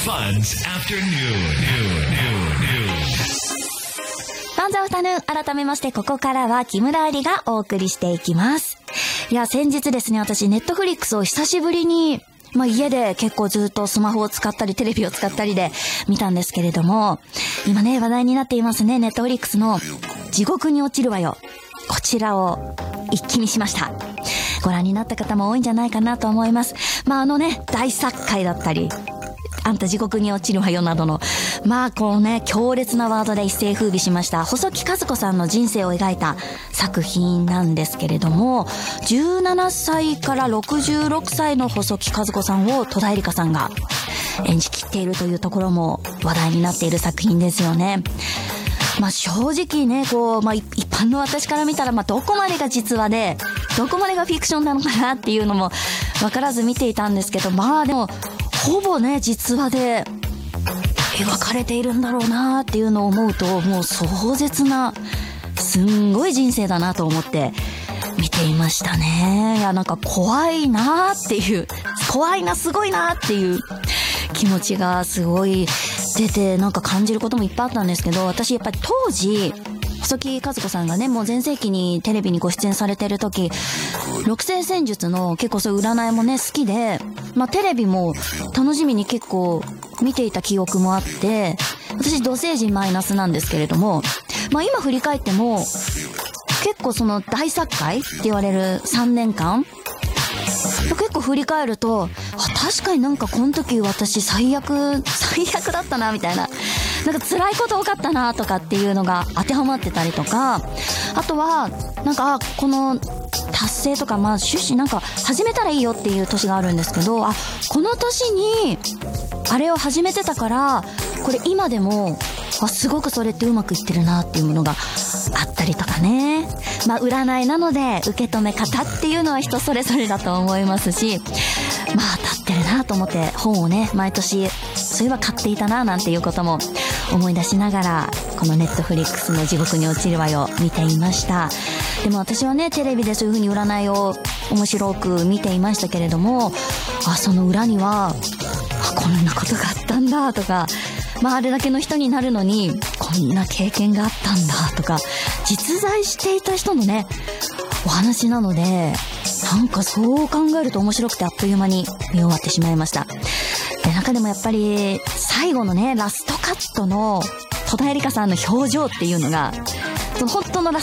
Fun's Afternoon. ファンズアフタヌーン、改めましてここからは木村ありがお送りしていきます。いや、先日ですね、私ネットフリックスを久しぶりに家で結構ずっとスマホを使ったりテレビを使ったりで見たんですけれども、今ね話題になっていますね、ネットフリックスの地獄に落ちるわよ。こちらを一気見しました。ご覧になった方も多いんじゃないかなと思います。大殺界だったり、あんた地獄に落ちるわよなどの強烈なワードで一世風靡しました細木数子さんの人生を描いた作品なんですけれども、17歳から66歳の細木数子さんを戸田恵梨香さんが演じきっているというところも話題になっている作品ですよね。正直ね、一般の私から見たら、どこまでが実話で、どこまでがフィクションなのかなっていうのも分からず見ていたんですけど、でも、ほぼね、実話で描かれているんだろうなっていうのを思うと、もう壮絶な、すんごい人生だなと思って見ていましたね。いや、怖いなっていう、怖いな、すごいなっていう気持ちがすごい出て、感じることもいっぱいあったんですけど、私やっぱり当時細木数子さんがね、もう全盛期にテレビにご出演されてる時、六星占術の結構そういう占いもね好きで、テレビも楽しみに結構見ていた記憶もあって、私土星人マイナスなんですけれども、今振り返っても結構その大殺界って言われる3年間結構振り返ると、確かにこの時私最悪だったなみたいな、辛いこと多かったなとかっていうのが当てはまってたりとか、あとはこの達成とか趣旨始めたらいいよっていう年があるんですけど、この年にあれを始めてたから、これ今でもすごくそれってうまくいってるなっていうものがあったりとかね。占いなので受け止め方っていうのは人それぞれだと思いますし、当たってるなと思って本をね、毎年そういえば買っていたななんていうことも思い出しながら、このネットフリックスの地獄に落ちるわよ見ていました。でも私はね、テレビでそういう風に占いを面白く見ていましたけれども、その裏にはこんなことがあったんだとか、あれだけの人になるのにこんな経験があったんだとか、実在していた人のねお話なので、そう考えると面白くてあっという間に見終わってしまいました。で、中でもやっぱり最後のねラストカットの戸田恵梨香さんの表情っていうのが、本当のラ